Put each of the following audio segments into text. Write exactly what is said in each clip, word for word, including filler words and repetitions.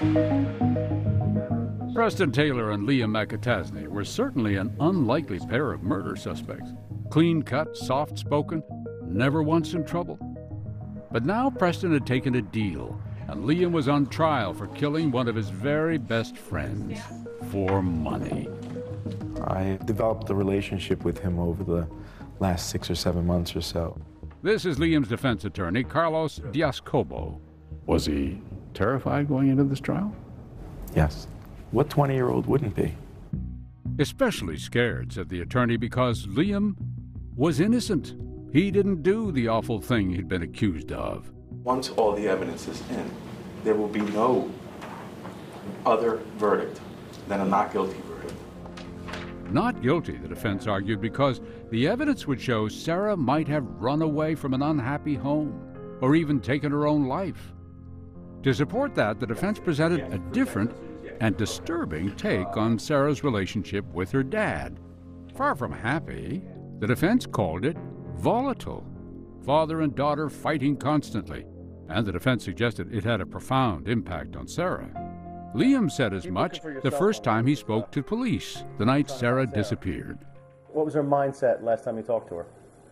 Preston Taylor and Liam McAtasney were certainly an unlikely pair of murder suspects. Clean-cut, soft-spoken, never once in trouble. But now Preston had taken a deal, and Liam was on trial for killing one of his very best friends for money. I developed a relationship with him over the last six or seven months or so. This is Liam's defense attorney, Carlos Diaz-Cobo. Was he terrified going into this trial? Yes. What twenty-year-old wouldn't be? Especially scared, said the attorney, because Liam was innocent. He didn't do the awful thing he'd been accused of. Once all the evidence is in, there will be no other verdict than a not guilty verdict. Not guilty, the defense argued, because the evidence would show Sarah might have run away from an unhappy home or even taken her own life. To support that, the defense presented a different and disturbing take on Sarah's relationship with her dad. Far from happy, the defense called it volatile. Father and daughter fighting constantly, and the defense suggested it had a profound impact on Sarah. Liam said as much the first time he spoke to police, the night Sarah disappeared. What was her mindset last time you talked to her?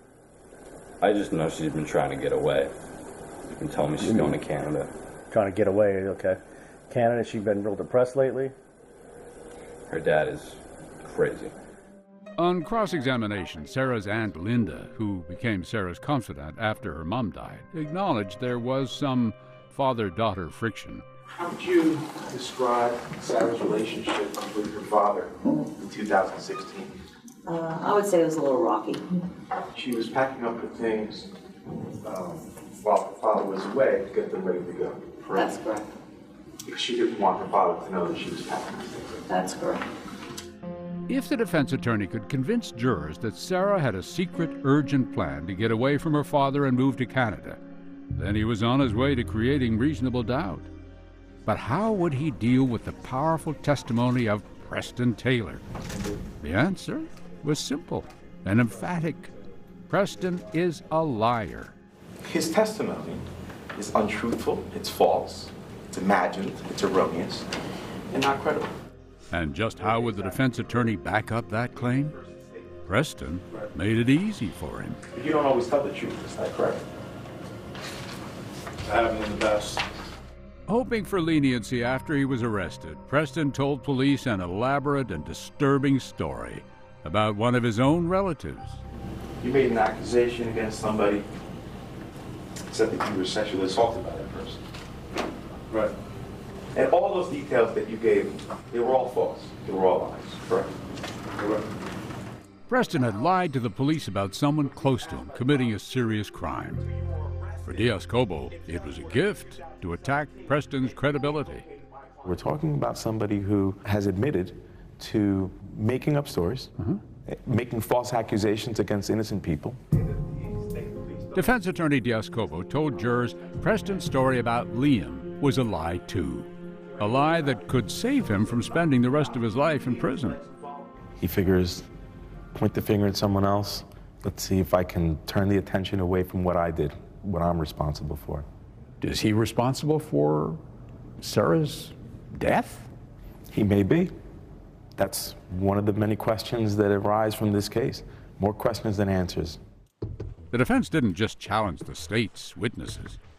I just know she's been trying to get away. You can tell me she's going to Canada. Trying to get away, okay. Canada, she's been real depressed lately? Her dad is crazy. On cross-examination, Sarah's Aunt Linda, who became Sarah's confidant after her mom died, acknowledged there was some father-daughter friction. How would you describe Sarah's relationship with her father in two thousand sixteen? Uh, I would say it was a little rocky. She was packing up her things um, while her father was away to get them ready to go. Correct? That's correct. Because she didn't want her father to know that she was packing her things. That's correct. If the defense attorney could convince jurors that Sarah had a secret, urgent plan to get away from her father and move to Canada, then he was on his way to creating reasonable doubt. But how would he deal with the powerful testimony of Preston Taylor? The answer was simple and emphatic. Preston is a liar. His testimony is untruthful, it's false, it's imagined, it's erroneous, and not credible. And just how would the defense attorney back up that claim? Preston made it easy for him. But you don't always tell the truth, is that correct? I haven't in the past. Hoping for leniency after he was arrested, Preston told police an elaborate and disturbing story about one of his own relatives. You made an accusation against somebody, said that you were sexually assaulted by that person. Right. And all those details that you gave, they were all false. They were all lies, correct? Correct. Preston had lied to the police about someone close to him committing a serious crime. For Diaz-Cobo, it was a gift to attack Preston's credibility. We're talking about somebody who has admitted to making up stories, uh-huh. making false accusations against innocent people. Defense attorney Diaz-Cobo told jurors Preston's story about Liam was a lie too. A lie that could save him from spending the rest of his life in prison. He figures, point the finger at someone else, let's see if I can turn the attention away from what I did, what I'm responsible for. Is he responsible for Sarah's death? He may be. That's one of the many questions that arise from this case. More questions than answers. The defense didn't just challenge the state's witnesses.